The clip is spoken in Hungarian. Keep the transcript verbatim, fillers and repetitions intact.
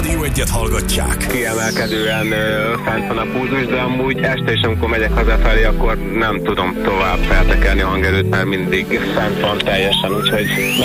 Rádió Egyet hallgatják. Kiemelkedően ö, fent van a púzus, de amúgy este is, amikor megyek hazafelé, akkor nem tudom tovább feltekerni a hangerőt, mert mindig fent van teljesen, úgyhogy